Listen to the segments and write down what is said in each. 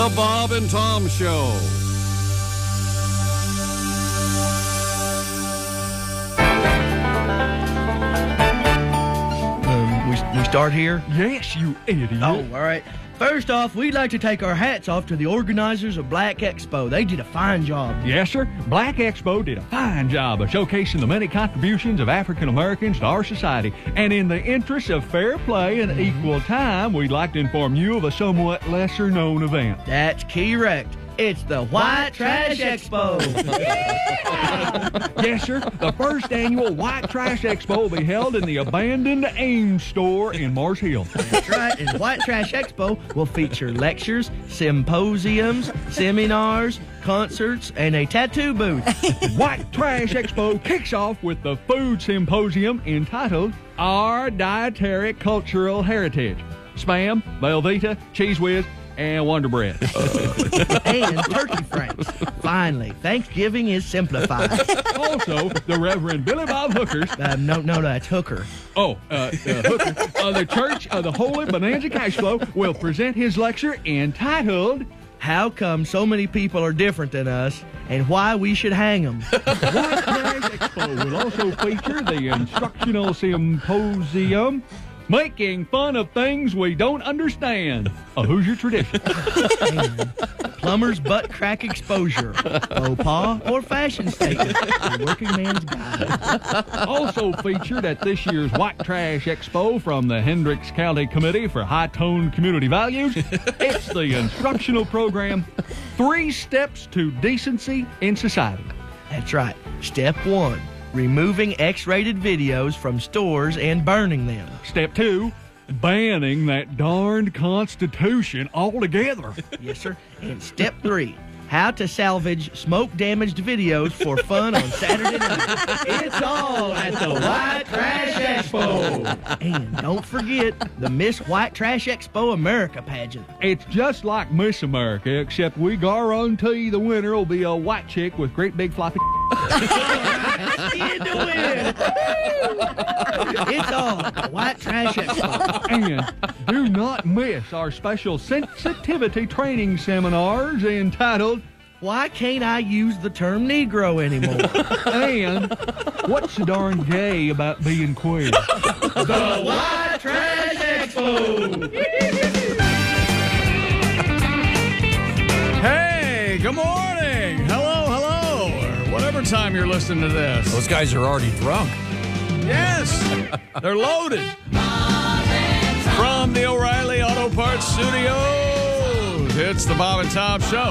The Bob and Tom Show. We start here? Yes, you idiot. Oh, all right. First off, we'd like to take our hats off to the organizers of Black Expo. They did a fine job. Yes, sir. Black Expo did a fine job of showcasing the many contributions of African Americans to our society. And in the interest of fair play and equal time, we'd like to inform you of a somewhat lesser-known event. That's correct. It's the White Trash Expo. Yes, sir. The first annual White Trash Expo will be held in the abandoned Ames store in Mars Hill. That's right. And White Trash Expo will feature lectures, symposiums, seminars, concerts, and a tattoo booth. White Trash Expo kicks off with the food symposium entitled Our Dietary Cultural Heritage. Spam, Velveeta, Cheese Whiz, and Wonder Bread. And turkey franks. Finally, Thanksgiving is simplified. Also, the Reverend Billy Bob Hookers. No, that's Hooker. Hooker. The Church of the Holy Bonanza Cash Flow will present his lecture entitled How Come So Many People Are Different Than Us and Why We Should Hang Them. White Trash Expo will also feature the Instructional Symposium Making Fun of Things We Don't Understand, a Hoosier tradition. And Plumber's Butt Crack Exposure, faux pas or fashion statement, the working man's guide. Also featured at this year's White Trash Expo from the Hendricks County Committee for High-Toned Community Values, it's the instructional program, 3 Steps to Decency in Society. That's right. Step 1. Removing X-rated videos from stores and burning them. Step 2, banning that darned Constitution altogether. Yes, sir. And step 3, how to salvage smoke-damaged videos for fun on Saturday night. It's all at the White Trash Expo. And don't forget the Miss White Trash Expo America pageant. It's just like Miss America, except we guarantee the winner will be a white chick with great big floppy. In to win. It's all at the White Trash Expo. And do not miss our special sensitivity training seminars entitled Why Can't I Use the Term Negro Anymore? and What's so darn gay about being queer? The White Trash Expo. Hey, good morning. Hello, or whatever time you're listening to this. Those guys are already drunk. Yes, they're loaded. From the O'Reilly Auto Parts Studios, it's the Bob and Tom Show.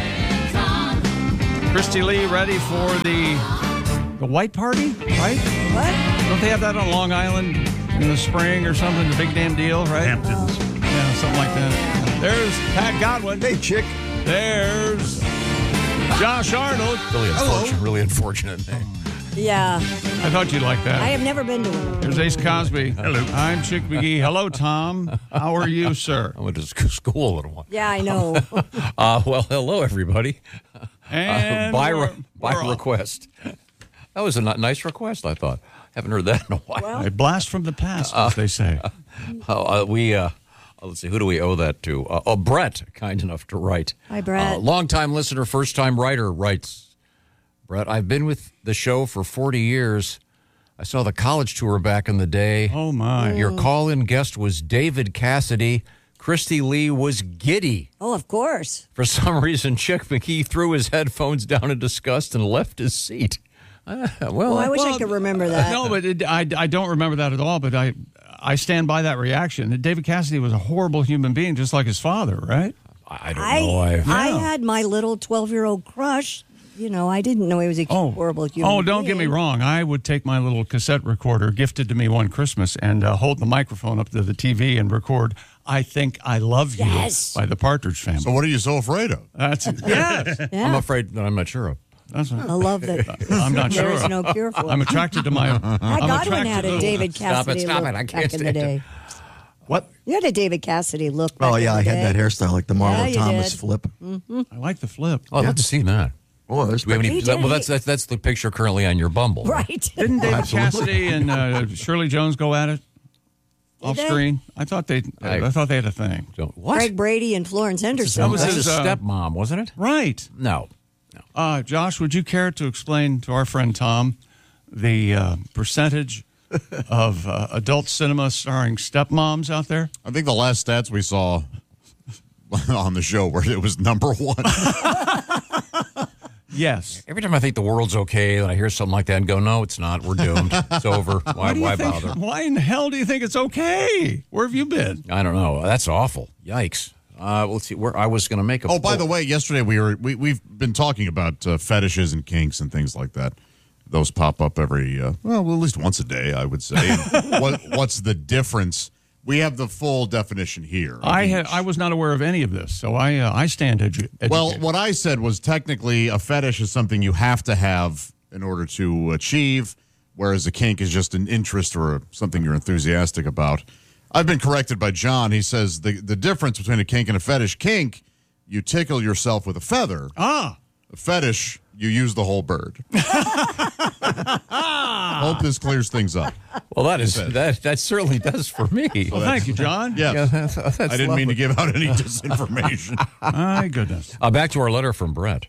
Christy Lee ready for the white party, right? What? Don't they have that on Long Island in the spring or something? The big damn deal, right? Hamptons. Yeah, something like that. There's Pat Godwin. Hey, chick. There's Josh Arnold. Really unfortunate name. Yeah. I thought you'd like that. I have never been to one. There's Ace Cosby. Hello. I'm Chick McGee. Hello, Tom. How are you, sir? I went to school a little while. Yeah, I know. Well, hello, everybody. And by we're request. That was a nice request, I thought. Haven't heard that in a while. Well, a blast from the past, as they say. Let's see, who do we owe that to? Brett, kind enough to write. Hi, Brett. Long-time listener, first-time writer, writes, Brett, I've been with the show for 40 years. I saw the college tour back in the day. Oh, my. Your call-in guest was David Cassidy. Christy Lee was giddy. oh, of course. For some reason, Chick McGee threw his headphones down in disgust and left his seat. Well, I wish I could remember that. No, but I don't remember that at all, but I stand by that reaction. David Cassidy was a horrible human being, just like his father, right? I don't know. I had my little 12-year-old crush. You know, I didn't know he was a horrible human being. Oh, don't get me wrong. I would take my little cassette recorder gifted to me one Christmas and hold the microphone up to the TV and record I Think I Love You by the Partridge Family. So what are you so afraid of? That's yes. Yeah. I'm afraid that I'm not sure of. That's I love that. I'm not There sure. is no cure for it. I'm attracted to my. Pat Godwin had a David Cassidy Stop look it. I can't back in the stand it. day. What? You had a David Cassidy look back Oh, in yeah, the I day. had that hairstyle like the Marlo you Thomas did. flip. I like the flip. Oh, I'd love to see that. Oh, there's Do we have any, He did. well, that's the picture currently on your Bumble. Right. Didn't David Cassidy and Shirley Jones go at it? off screen. I thought they had a thing. So, what? Greg Brady and Florence Henderson. That was That's his his stepmom, wasn't it? Right. No. Josh, would you care to explain to our friend Tom the percentage of adult cinema starring stepmoms out there? I think the last stats we saw on the show where it was number one. Yes. Every time I think the world's okay, and I hear something like that and go, no, it's not. We're doomed. It's over. Why bother? Why in the hell do you think it's okay? Where have you been? I don't know. That's awful. Yikes. Let's see. Where I was going to make a. Oh, by the way, yesterday we've been talking about fetishes and kinks and things like that. Those pop up every at least once a day, I would say. What's the difference? We have the full definition here. I was not aware of any of this, so I stand educated. Well, what I said was technically a fetish is something you have to have in order to achieve, whereas a kink is just an interest or something you're enthusiastic about. I've been corrected by John. He says the difference between a kink and a fetish: kink, you tickle yourself with a feather. A fetish, you use the whole bird. Hope this clears things up. Well, that certainly does for me. Well, thank you, John. Yes. Yeah, that's I didn't mean to give out any disinformation. My goodness. Back to our letter from Brett.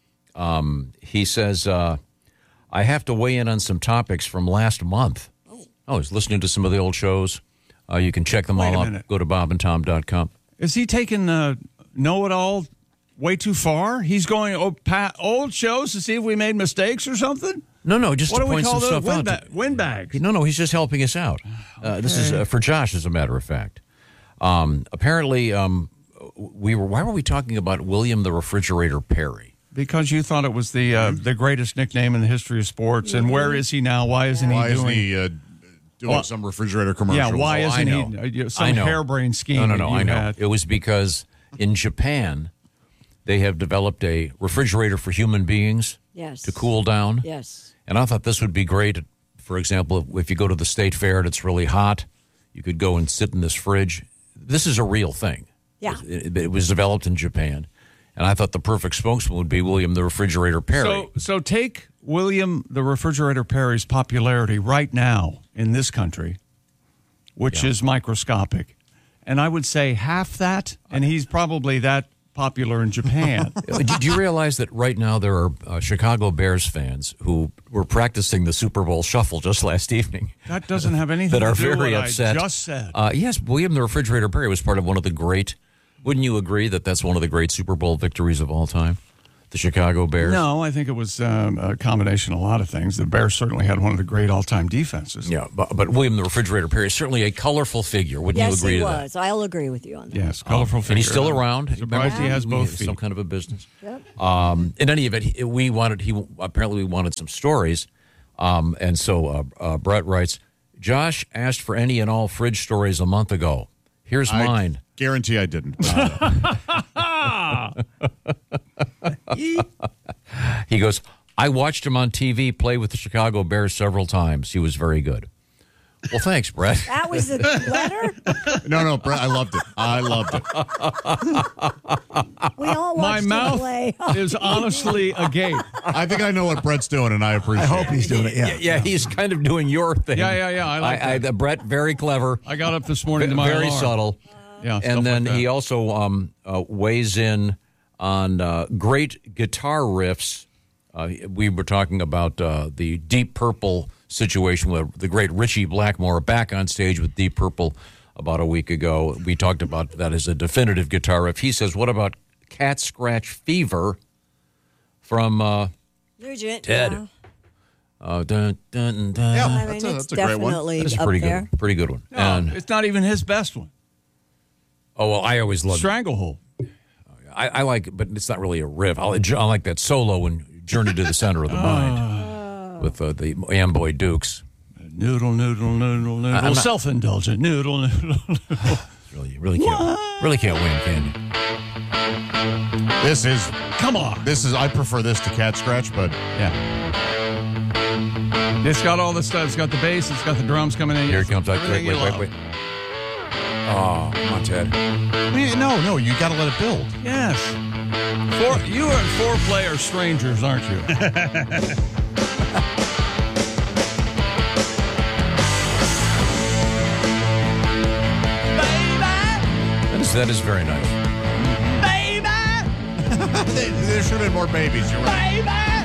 He says, I have to weigh in on some topics from last month. Oh, he's listening to some of the old shows. You can check them all out. Go to bobandtom.com. Is he taking know-it-all way too far? He's going old shows to see if we made mistakes or something? No, just to point some stuff out. Windbags. No, he's just helping us out. Okay. This is for Josh, as a matter of fact. Apparently, why were we talking about William the Refrigerator Perry? Because you thought it was the greatest nickname in the history of sports. And where is he now? Why isn't he doing some refrigerator commercial? Yeah, why isn't he some harebrained scheme? No, I know. It was because in Japan, they have developed a refrigerator for human beings to cool down. Yes. And I thought this would be great. For example, if you go to the state fair and it's really hot, you could go and sit in this fridge. This is a real thing. Yeah. It was developed in Japan. And I thought the perfect spokesman would be William the Refrigerator Perry. So take William the Refrigerator Perry's popularity right now in this country, which is microscopic. And I would say half that, and he's probably that popular in Japan. Did you realize that right now there are Chicago Bears fans who were practicing the Super Bowl shuffle just last evening? That doesn't have anything that are to do very with upset. I just said. Yes, William the Refrigerator Perry was part of one of the great. Wouldn't you agree that that's one of the great Super Bowl victories of all time? The Chicago Bears? No, I think it was a combination of a lot of things. The Bears certainly had one of the great all-time defenses. Yeah, but William the Refrigerator Perry is certainly a colorful figure. Wouldn't you agree to that? Yes, he was. I'll agree with you on that. Yes, colorful figure. And he's still around. Surprised he has both feet. Some kind of a business. Yep. In any event, we wanted some stories. And so Brett writes, Josh asked for any and all fridge stories a month ago. Here's mine. Guarantee I didn't. He goes, I watched him on TV play with the Chicago Bears several times. He was very good. Well, thanks, Brett. That was the letter? No, Brett, I loved it. We all watched My mouth play. is honestly agape. I think I know what Brett's doing, and I appreciate it. I hope he's doing it, Yeah, he's kind of doing your thing. Yeah. I like that. Brett, very clever. I got up this morning to my very alarm. subtle. Yeah, and then like he also weighs in on great guitar riffs. We were talking about the Deep Purple situation with the great Richie Blackmore back on stage with Deep Purple about a week ago. We talked about that as a definitive guitar riff. He says, what about Cat Scratch Fever from Nugent, Ted? yeah. Yeah, that's a great one. Definitely That's a up pretty there. good, pretty good one. No, And it's not even his best one. oh well, I always loved Stranglehold. I like it, but it's not really a riff. I like that solo in Journey to the Center of the Mind with the Amboy Dukes. Noodle. not- Self-indulgent. Noodle. Really can't win, can you? Come on. I prefer this to Cat Scratch, but Yeah. It's got all the stuff. It's got the bass. It's got the drums coming in. Here it comes. Everything you love. Wait. Oh, come on, Ted. no, you got to let it build. Yes. You are 4-player strangers, aren't you? That is very nice. There should have been more babies. You're right.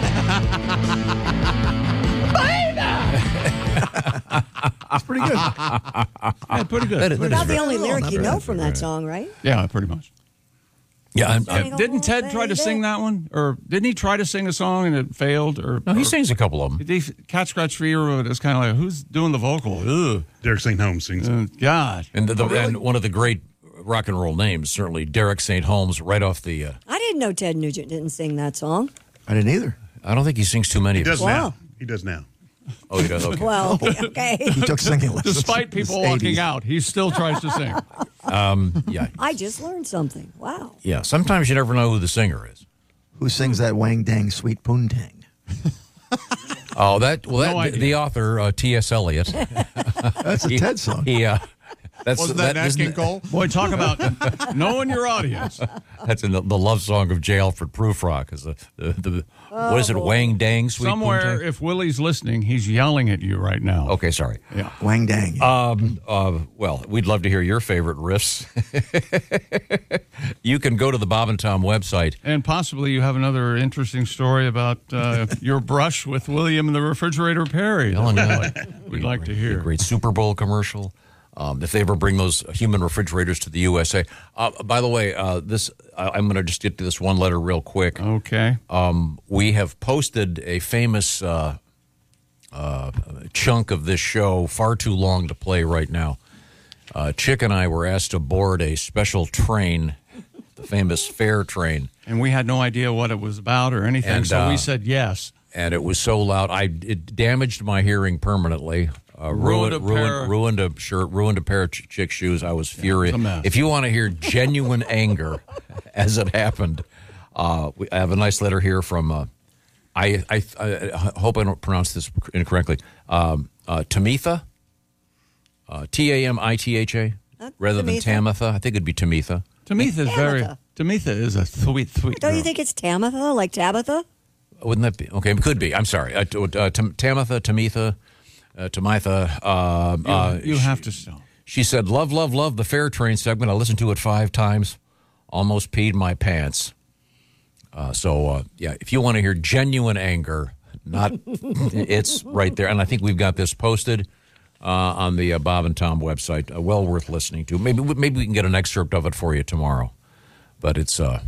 That's pretty good. Yeah, pretty good. About the only lyric you know from that song, right? Yeah, pretty much. Yeah, Didn't Ted try to sing that one? Or didn't he try to sing a song and it failed? Or no, he sings a couple of them. Cat Scratch Fever was kind of like, who's doing the vocal? Ugh. Derek St. Holmes sings. God. And, and one of the great rock and roll names, certainly Derek St. Holmes, right off the... I didn't know Ted Nugent didn't sing that song. I didn't either. I don't think he sings too many. He does Wow. now. He does now. Oh, he does? Okay. Well, okay. He took singing lessons. Despite people walking out, he still tries to sing. Yeah. I just learned something. Wow. Yeah, sometimes you never know who the singer is. Who sings that Wang Dang Sweet Poontang? Oh, No idea. the author, T.S. Eliot. That's a Ted song. Wasn't that Nat King Cole? Boy, talk about knowing your audience. That's in the love song of J. Alfred Prufrock. Is what is it, Wang Dang Sweet Somewhere, Poontang? if Willie's listening, he's yelling at you right now. Okay, sorry. Yeah. Wang Dang. Well, we'd love to hear your favorite riffs. You can go to the Bob and Tom website. And possibly you have another interesting story about your brush with William the Refrigerator Perry. We'd like to hear. Great Super Bowl commercial. If they ever bring those human refrigerators to the USA. By the way, I'm going to just get to this one letter real quick. Okay. We have posted a famous chunk of this show, far too long to play right now. Chick and I were asked to board a special train, the famous fare train. And we had no idea what it was about or anything, And, so we said yes. And it was so loud, it damaged my hearing permanently. Ruined a shirt, ruined a pair of Chick shoes. I was furious. a mess. If you want to hear genuine anger as it happened, I have a nice letter here from, I hope I don't pronounce this incorrectly, Tamitha, Tamitha, rather than Tamitha. I think it'd be Tamitha. Tamitha is a sweet Don't girl. you think it's Tamitha, like Tabitha? Wouldn't that be? Okay, it could be. I'm sorry. Tamitha, You have to stop. She said, love the Fair Train segment. I listened to it 5 times. Almost peed my pants. If you want to hear genuine anger, it's right there. And I think we've got this posted on the Bob and Tom website. Well worth listening to. Maybe we can get an excerpt of it for you tomorrow. But it's I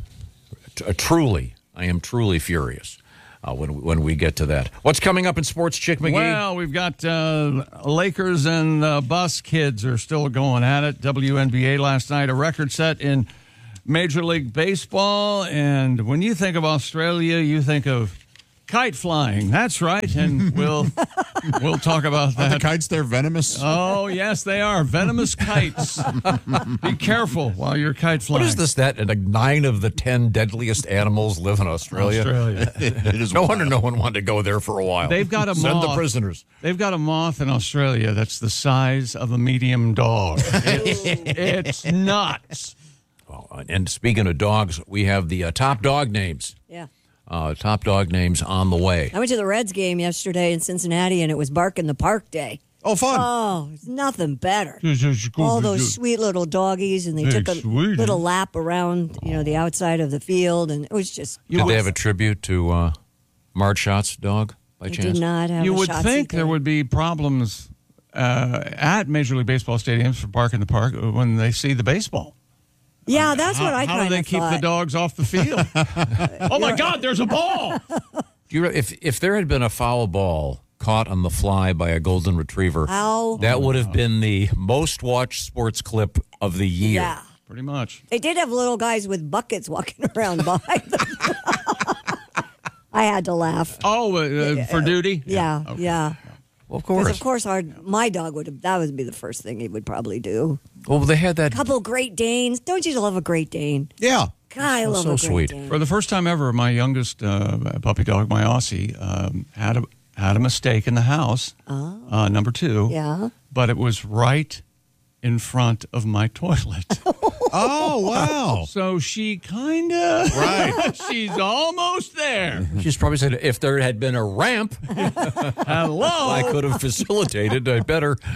am truly furious. When we get to that. What's coming up in sports, Chick McGee? Well, we've got Lakers and Bus Kids are still going at it. WNBA last night, a record set in Major League Baseball. And when you think of Australia, you think of kite flying. That's right. And we'll talk about that. Are the kites there venomous? Oh, yes, they are. Venomous kites. Be careful while you're kite flying. What is this? That 9 of the 10 deadliest animals live in Australia? It is no wonder no one wanted to go there for a while. They've got a Send moth. the prisoners. They've got a moth in Australia that's the size of a medium dog. It's nuts. Well, and speaking of dogs, we have the top dog names. Yeah. Top dog names on the way. I went to the Reds game yesterday in Cincinnati, and it was Bark in the Park Day. Oh, fun. Oh, it's nothing better. All those sweet little doggies, and they Hey, took a sweet. little lap around, the outside of the field, and it was just. Did they have a tribute to Marge Schott's dog by They chance? did not have You a would Shotzi think there thing. would be problems at Major League Baseball stadiums for Bark in the Park when they see the baseball. Yeah, that's what I How kind do they of keep thought. the dogs off the field? Oh, my God, there's a ball. If there had been a foul ball caught on the fly by a golden retriever, How? that would have been the most watched sports clip of the year. Yeah. Pretty much. They did have little guys with buckets walking around behind them. I had to laugh. Oh, for duty? Yeah, Okay. yeah. Well, of Because course. of course, my dog that would be the first thing he would probably do. Well, they had that. Couple Great Danes. Don't you love a Great Dane? Yeah. God, I love so a Great sweet. Dane. For the first time ever, my youngest puppy dog, my Aussie, had a mistake in the house, number 2. Yeah. But it was right in front of my toilet. Oh, wow. So she kind of, Right. she's almost there. She's probably said, if there had been a ramp, Hello. I could have facilitated. I better.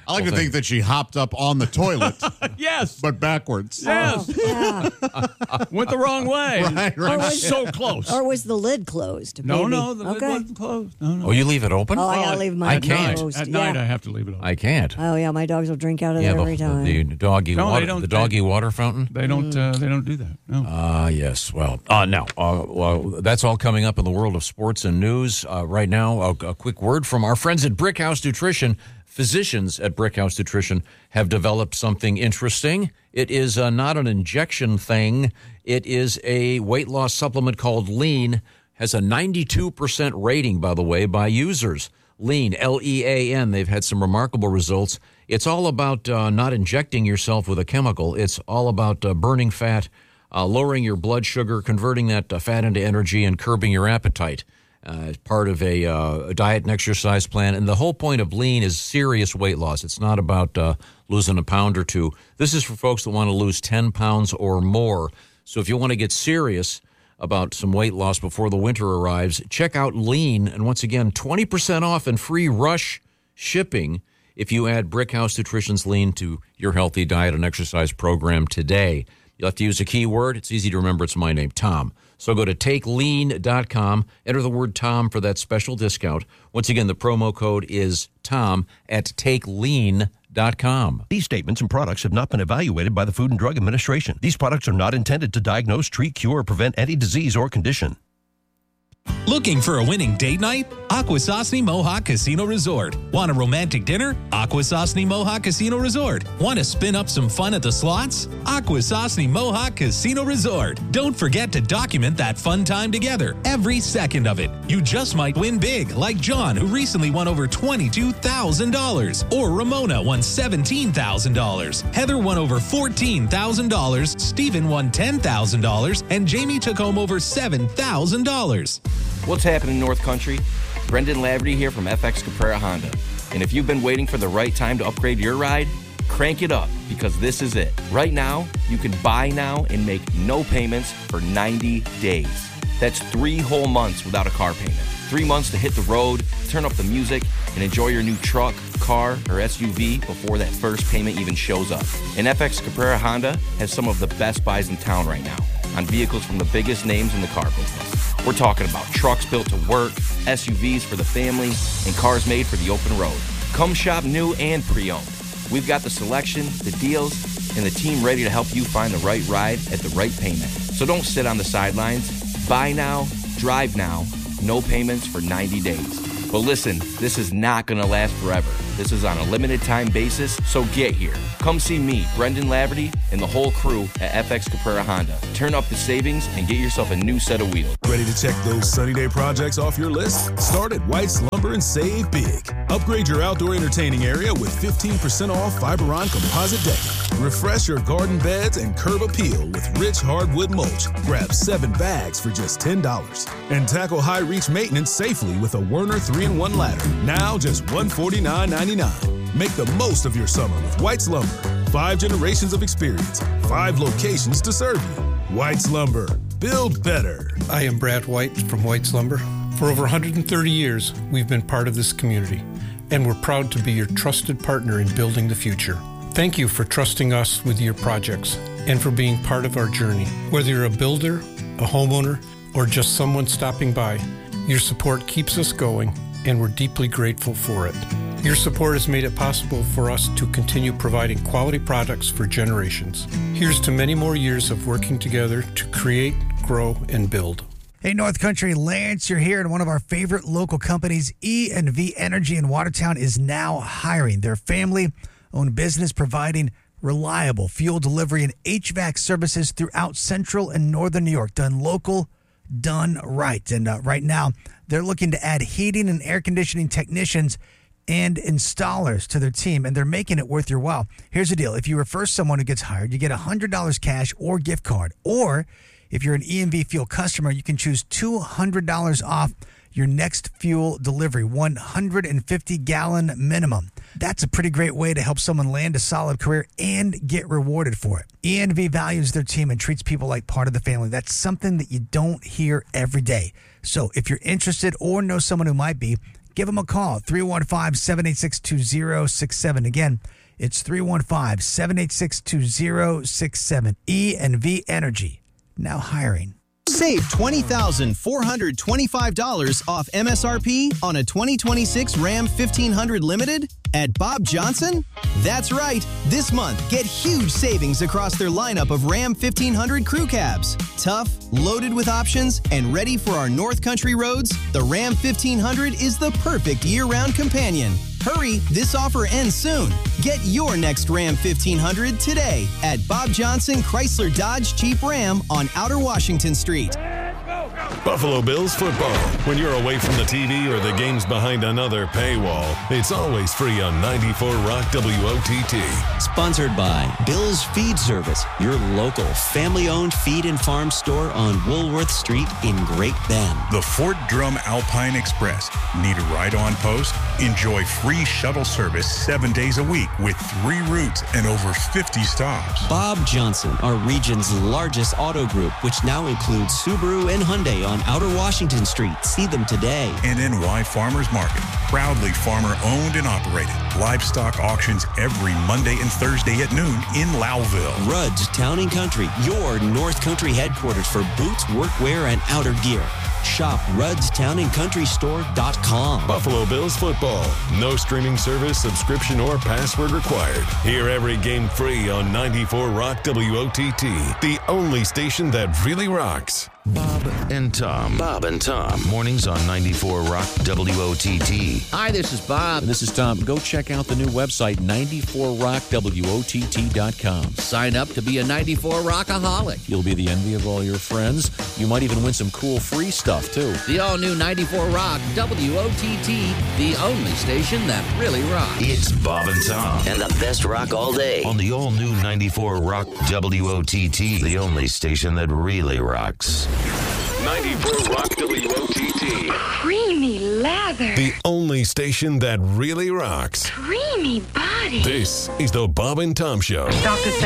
I like to think that she hopped up on the toilet. Yes. But backwards. Yes. Yeah. Went the wrong way. Right. So close. Or was the lid closed? No, maybe? the lid wasn't closed. No. Oh, you leave it open? Oh, I gotta leave mine I can't. closed. At Yeah. night, I have to leave it open. I can't. Oh yeah, my dogs will drink out of there every time. The doggy No, they water. don't- The doggy water fountain. They don't. They don't do that. No. Yes. Well, now, that's all coming up in the world of sports and news. Right now, a quick word from our friends at Brickhouse Nutrition. Physicians at Brickhouse Nutrition have developed something interesting. It is not an injection thing. It is a weight loss supplement called Lean. Has a 92% rating, by the way, by users. Lean, L-E-A-N. They've had some remarkable results. It's all about not injecting yourself with a chemical. It's all about burning fat, lowering your blood sugar, converting that fat into energy, and curbing your appetite. As part of a diet and exercise plan. And the whole point of Lean is serious weight loss. It's not about losing a pound or two. This is for folks that want to lose 10 pounds or more. So if you want to get serious about some weight loss before the winter arrives, check out Lean. And once again, 20% off and free rush shipping if you add Brickhouse Nutrition's Lean to your healthy diet and exercise program today. You'll have to use a keyword. It's easy to remember. It's my name, Tom. So go to takelean.com, enter the word Tom for that special discount. Once again, the promo code is Tom at takelean.com. These statements and products have not been evaluated by the Food and Drug Administration. These products are not intended to diagnose, treat, cure, or prevent any disease or condition. Looking for a winning date night? Akwesasne Mohawk Casino Resort. Want a romantic dinner? Akwesasne Mohawk Casino Resort. Want to spin up some fun at the slots? Akwesasne Mohawk Casino Resort. Don't forget to document that fun time together, every second of it. You just might win big, like John, who recently won over $22,000. Or Ramona won $17,000. Heather won over $14,000. Stephen won $10,000. And Jamie took home over $7,000. What's happening, North Country? Brendan Laverty here from FX Caprara Honda. And if you've been waiting for the right time to upgrade your ride, crank it up, because this is it. Right now, you can buy now and make no payments for 90 days. That's 3 whole months without a car payment. 3 months to hit the road, turn up the music, and enjoy your new truck, car, or SUV before that first payment even shows up. And FX Caprara Honda has some of the best buys in town right now on vehicles from the biggest names in the car business. We're talking about trucks built to work, SUVs for the family, and cars made for the open road. Come shop new and pre-owned. We've got the selection, the deals, and the team ready to help you find the right ride at the right payment. So don't sit on the sidelines. Buy now, drive now, no payments for 90 days. But listen, this is not going to last forever. This is on a limited time basis, so get here. Come see me, Brendan Laverty, and the whole crew at FX Caprara Honda. Turn up the savings and get yourself a new set of wheels. Ready to check those sunny day projects off your list? Start at White's Lumber and save big. Upgrade your outdoor entertaining area with 15% off Fiberon composite decking. Refresh your garden beds and curb appeal with rich hardwood mulch. Grab 7 bags for just $10. And tackle high reach maintenance safely with a Werner 3-in-1 ladder. Now just $149.99. Make the most of your summer with White's Lumber. 5 generations of experience, 5 locations to serve you. White's Lumber. Build better. I am Brad White from White's Lumber. For over 130 years, we've been part of this community, and we're proud to be your trusted partner in building the future. Thank you for trusting us with your projects and for being part of our journey. Whether you're a builder, a homeowner, or just someone stopping by, your support keeps us going, and we're deeply grateful for it. Your support has made it possible for us to continue providing quality products for generations. Here's to many more years of working together to create, grow, and build. Hey, North Country, Lance, you're here, and one of our favorite local companies, E&V Energy in Watertown, is now hiring. Their family-owned business providing reliable fuel delivery and HVAC services throughout central and northern New York. Done local, done right. And right now, they're looking to add heating and air conditioning technicians and installers to their team, and they're making it worth your while. Here's the deal. If you refer someone who gets hired, you get $100 cash or gift card. Or if you're an E&V Fuel customer, you can choose $200 off your next fuel delivery, 150-gallon minimum. That's a pretty great way to help someone land a solid career and get rewarded for it. E&V values their team and treats people like part of the family. That's something that you don't hear every day. So if you're interested or know someone who might be, Give them a call, 315-786-2067. Again, it's 315-786-2067. E&V Energy, now hiring. Save $20,425 off MSRP on a 2026 Ram 1500 Limited at Bob Johnson? That's right. This month, get huge savings across their lineup of Ram 1500 crew cabs. Tough, loaded with options, and ready for our North Country roads, the Ram 1500 is the perfect year-round companion. Hurry, this offer ends soon. Get your next Ram 1500 today at Bob Johnson Chrysler Dodge Jeep Ram on Outer Washington Street. Buffalo Bills football. When you're away from the TV or the game's behind another paywall, it's always free on 94 Rock WOTT. Sponsored by Bill's Feed Service, your local family-owned feed and farm store on Woolworth Street in Great Bend. The Fort Drum Alpine Express. Need a ride-on post? Enjoy free shuttle service 7 days a week with 3 routes and over 50 stops. Bob Johnson, our region's largest auto group, which now includes Subaru and Hyundai on Outer Washington Street. See them today. And NY Farmers Market. Proudly farmer-owned and operated. Livestock auctions every Monday and Thursday at noon in Lowville. Rudd's Town & Country, your North Country headquarters for boots, workwear, and outer gear. Shop Rudd'sTownandCountryStore.com. Buffalo Bills football. No streaming service, subscription, or password required. Hear every game free on 94 Rock WOTT, the only station that really rocks. Bob and Tom. Bob and Tom. Mornings on 94 Rock WOTT. Hi, this is Bob. And this is Tom. Go check out the new website, 94rockwott.com. Sign up to be a 94 Rockaholic. You'll be the envy of all your friends. You might even win some cool free stuff, too. The all-new 94 Rock WOTT, the only station that really rocks. It's Bob and Tom. And the best rock all day. On the all-new 94 Rock WOTT, the only station that really rocks. 94 Rock WOTT. Creamy lather. The only station that really rocks. Creamy body. This is the Bob and Tom Show. Dr.